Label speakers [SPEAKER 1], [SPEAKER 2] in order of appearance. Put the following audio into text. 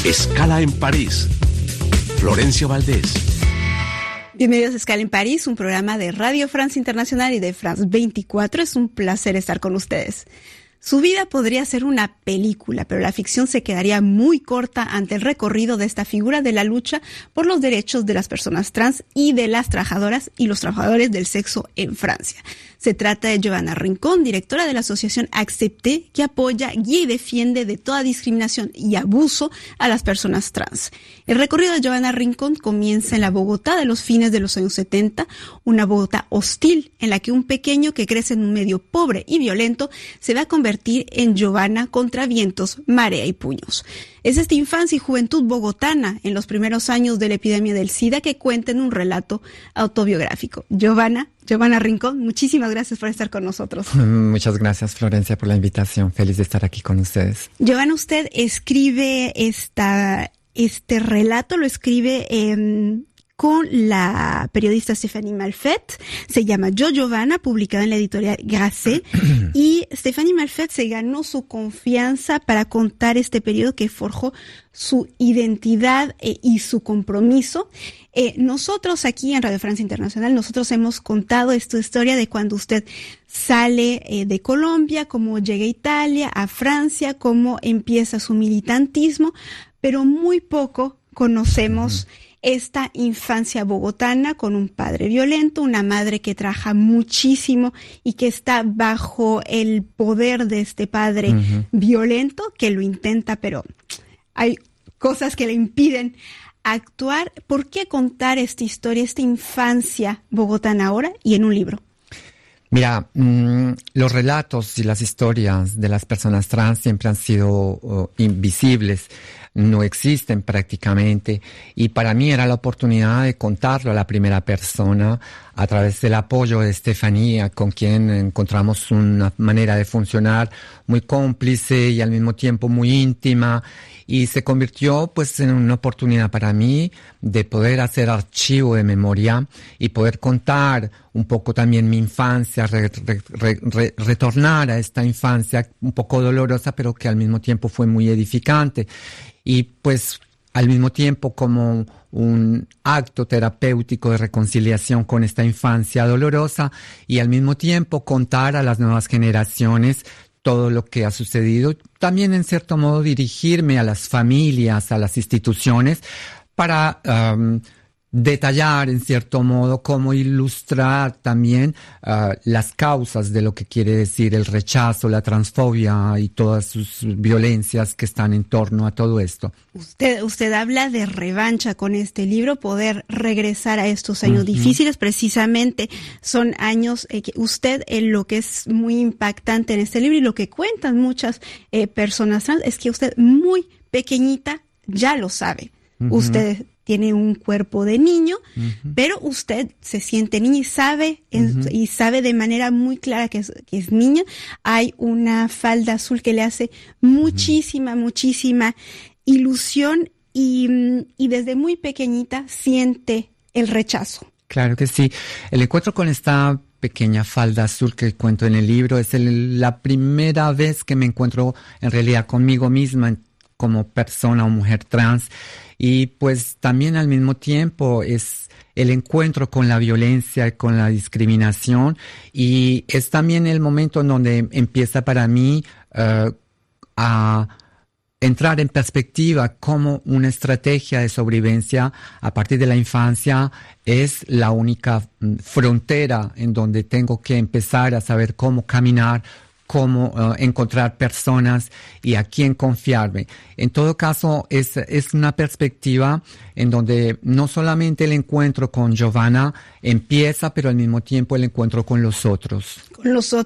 [SPEAKER 1] Escala en París. Florencia Valdés.
[SPEAKER 2] Bienvenidos a Escala en París, un programa de Radio France Internacional y de France 24. Es un placer estar con ustedes. Su vida podría ser una película, pero la ficción se quedaría muy corta ante el recorrido de esta figura de la lucha por los derechos de las personas trans y de las trabajadoras y los trabajadores del sexo en Francia. Se trata de Giovanna Rincón, directora de la asociación Accepté, que apoya, guía y defiende de toda discriminación y abuso a las personas trans. El recorrido de Giovanna Rincón comienza en la Bogotá de los fines de los años 70, una Bogotá hostil en la que un pequeño que crece en un medio pobre y violento se va a convertir en Giovanna contra vientos, marea y puños. Es esta infancia y juventud bogotana en los primeros años de la epidemia del SIDA que cuenta en un relato autobiográfico. Giovanna Rincón, muchísimas gracias por estar con nosotros.
[SPEAKER 3] Muchas gracias, Florencia, por la invitación. Feliz de estar aquí con ustedes.
[SPEAKER 2] Giovanna, usted escribe este relato, lo escribe con la periodista Stéphanie Malfait. Se llama Yo, Giovanna, publicado en la editorial Grasset. Y Stéphanie Malfait se ganó su confianza para contar este periodo que forjó su identidad y su compromiso. Nosotros aquí en Radio France Internacional, nosotros hemos contado esta historia de cuando usted sale de Colombia, cómo llega a Italia, a Francia, cómo empieza su militantismo, pero muy poco conocemos esta infancia bogotana con un padre violento, una madre que trabaja muchísimo y que está bajo el poder de este padre violento que lo intenta, pero hay cosas que le impiden actuar. ¿Por qué contar esta historia, esta infancia bogotana ahora y en un libro?
[SPEAKER 3] Mira, los relatos y las historias de las personas trans siempre han sido invisibles, no existen prácticamente, y para mí era la oportunidad de contarlo a la primera persona a través del apoyo de Estefanía, con quien encontramos una manera de funcionar muy cómplice y al mismo tiempo muy íntima, y se convirtió pues en una oportunidad para mí de poder hacer archivo de memoria y poder contar un poco también mi infancia, retornar a esta infancia un poco dolorosa, pero que al mismo tiempo fue muy edificante. Y pues al mismo tiempo como un acto terapéutico de reconciliación con esta infancia dolorosa, y al mismo tiempo contar a las nuevas generaciones todo lo que ha sucedido. También en cierto modo dirigirme a las familias, a las instituciones, para detallar en cierto modo cómo ilustrar también las causas de lo que quiere decir el rechazo, la transfobia y todas sus violencias que están en torno a todo esto.
[SPEAKER 2] Usted habla de revancha con este libro, poder regresar a estos años difíciles. Precisamente son años que usted, lo que es muy impactante en este libro y lo que cuentan muchas personas trans, es que usted muy pequeñita ya lo sabe. Usted tiene un cuerpo de niño, pero usted se siente niña y sabe de manera muy clara que es niña. Hay una falda azul que le hace muchísima ilusión y desde muy pequeñita siente el rechazo.
[SPEAKER 3] Claro que sí. El encuentro con esta pequeña falda azul que cuento en el libro es la primera vez que me encuentro en realidad conmigo misma como persona o mujer trans. Y pues también al mismo tiempo es el encuentro con la violencia, con la discriminación, y es también el momento en donde empieza para mí a entrar en perspectiva cómo una estrategia de sobrevivencia a partir de la infancia es la única frontera en donde tengo que empezar a saber cómo caminar, cómo encontrar personas y a quién confiarme. En todo caso, es una perspectiva en donde no solamente el encuentro con Giovanna empieza, pero al mismo tiempo el encuentro con los otros.